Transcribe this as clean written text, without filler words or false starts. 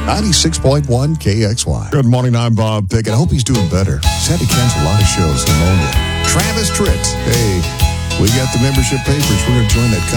96.1 KXY. Good morning, I'm Bob Pickett. I hope he's doing better. He's had to cancel a lot of shows, pneumonia. Travis Tritt. Hey, we got the membership papers. We're going to join that